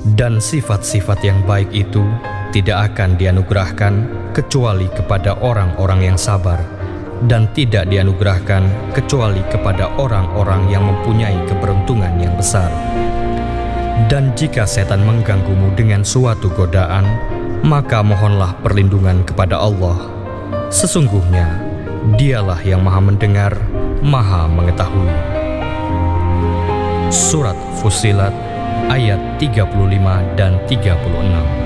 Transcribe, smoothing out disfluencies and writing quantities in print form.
Dan sifat-sifat yang baik itu tidak akan dianugerahkan kecuali kepada orang-orang yang sabar, dan tidak dianugerahkan kecuali kepada orang-orang yang mempunyai keberuntungan yang besar. Dan jika setan mengganggumu dengan suatu godaan, maka mohonlah perlindungan kepada Allah. Sesungguhnya Dialah yang Maha Mendengar, Maha Mengetahui. Surat Fussilat ayat 35 dan 36.